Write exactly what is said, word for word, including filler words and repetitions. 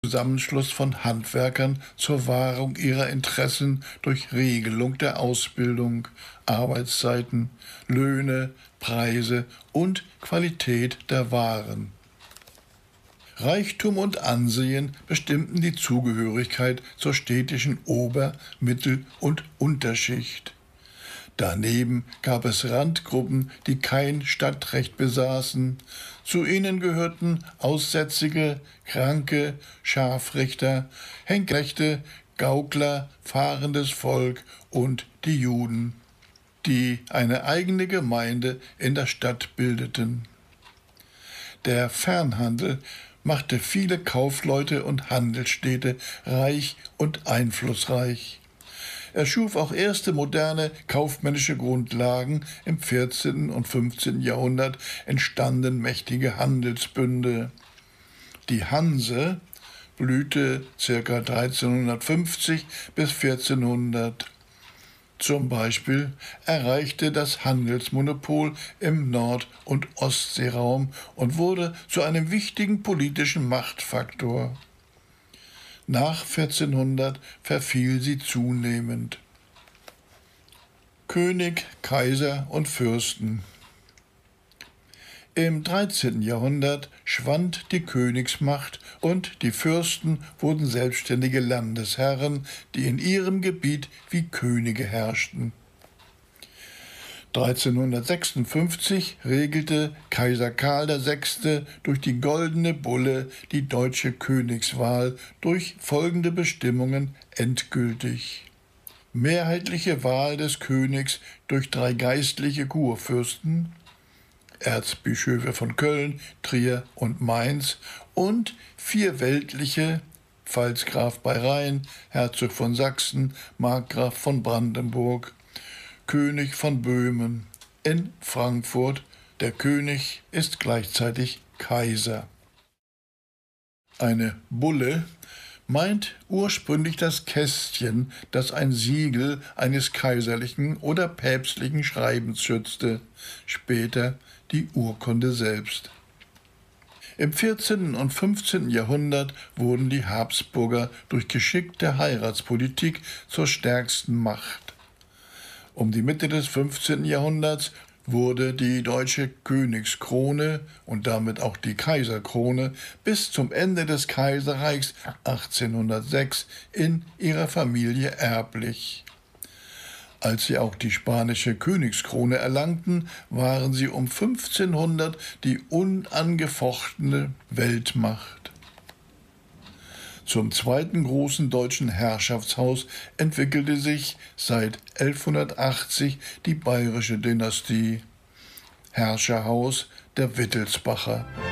Zusammenschluss von Handwerkern zur Wahrung ihrer Interessen durch Regelung der Ausbildung, Arbeitszeiten, Löhne, Preise und Qualität der Waren. Reichtum und Ansehen bestimmten die Zugehörigkeit zur städtischen Ober-, Mittel- und Unterschicht. Daneben gab es Randgruppen, die kein Stadtrecht besaßen. Zu ihnen gehörten Aussätzige, Kranke, Scharfrichter, Henkrechte, Gaukler, fahrendes Volk und die Juden, die eine eigene Gemeinde in der Stadt bildeten. Der Fernhandel machte viele Kaufleute und Handelsstädte reich und einflussreich. Er schuf auch erste moderne kaufmännische Grundlagen. Im vierzehnten und fünfzehnten Jahrhundert entstanden mächtige Handelsbünde. Die Hanse blühte ca. dreizehnhundertfünfzig bis vierzehnhundert. Zum Beispiel erreichte das Handelsmonopol im Nord- und Ostseeraum und wurde zu einem wichtigen politischen Machtfaktor. Nach vierzehnhundert verfiel sie zunehmend. König, Kaiser und Fürsten. Im dreizehnten Jahrhundert schwand die Königsmacht und die Fürsten wurden selbstständige Landesherren, die in ihrem Gebiet wie Könige herrschten. dreizehnhundertsechsundfünfzig regelte Kaiser Karl der Sechste durch die Goldene Bulle die deutsche Königswahl durch folgende Bestimmungen endgültig: mehrheitliche Wahl des Königs durch drei geistliche Kurfürsten, Erzbischöfe von Köln, Trier und Mainz, und vier weltliche, Pfalzgraf bei Rhein, Herzog von Sachsen, Markgraf von Brandenburg, König von Böhmen. In Frankfurt, der König ist gleichzeitig Kaiser. Eine Bulle meint ursprünglich das Kästchen, das ein Siegel eines kaiserlichen oder päpstlichen Schreibens schützte, später die Urkunde selbst. Im vierzehnten und fünfzehnten Jahrhundert wurden die Habsburger durch geschickte Heiratspolitik zur stärksten Macht. Um die Mitte des fünfzehnten Jahrhunderts wurde die deutsche Königskrone und damit auch die Kaiserkrone bis zum Ende des Kaiserreichs achtzehnhundertsechs in ihrer Familie erblich. Als sie auch die spanische Königskrone erlangten, waren sie um fünfzehnhundert die unangefochtene Weltmacht. Zum zweiten großen deutschen Herrschaftshaus entwickelte sich seit elfhundertachtzig die bayerische Dynastie, Herrscherhaus der Wittelsbacher.